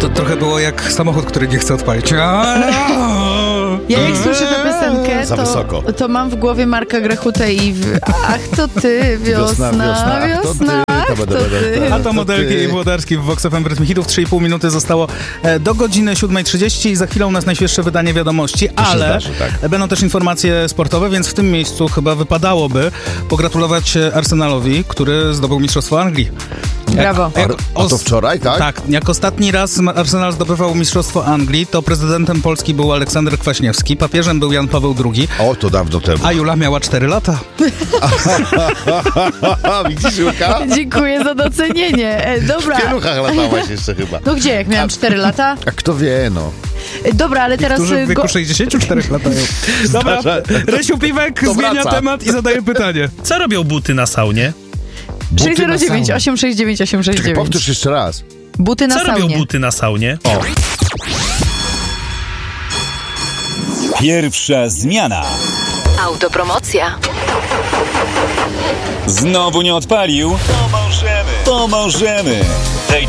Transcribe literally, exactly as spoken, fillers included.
To trochę było jak samochód, który nie chce odpalić. Ja jak słyszę tę piosenkę, Za wysoko. to, to mam w głowie Marka Grechutę i w... Ach, to ty, wiosna, Wiosna, wiosna, wiosna, ach, to ach, ty, to ty. A to modelki i włodarki w Vox F M w Rytmie Hitów. trzy i pół minuty zostało e, do godziny siódma trzydzieści i za chwilę u nas najświeższe wydanie wiadomości, ale zdarzy, tak. będą też informacje sportowe, więc w tym miejscu chyba wypadałoby pogratulować Arsenalowi, który zdobył Mistrzostwo Anglii. Brawo. Jak A, a to os- wczoraj, tak? Tak, jak ostatni raz Arsenal zdobywał Mistrzostwo Anglii, to prezydentem Polski był Aleksander Kwaśniewski, papieżem był Jan Paweł drugi, O, to dawno temu. a Jula miała cztery lata. Widzisz, Julka? Dziękuję za docenienie. E, W dobra. pieluchach latałaś jeszcze chyba. No gdzie, jak miałam cztery lata? A kto wie, no. E, Dobra, ale teraz... Którzy e, w wieku go... sześćdziesiąt cztery latają. Dobra, Rysiu Piwek To zmienia wraca. temat i zadaje pytanie. Co robią buty na saunie? sześć zero dziewięć saunie. osiem sześć dziewięć osiem sześć Czekaj, dziewięć. powtórz jeszcze raz. Buty na Co robią saunie. buty na saunie? O. Pierwsza zmiana. Autopromocja. Znowu nie odpalił? Pomożemy. Pomożemy.